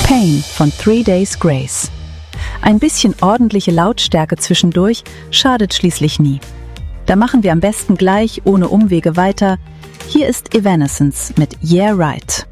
Pain von 3 Days Grace. Ein bisschen ordentliche Lautstärke zwischendurch schadet schließlich nie. Da machen wir am besten gleich ohne Umwege weiter. Hier ist Evanescence mit Yeah Right.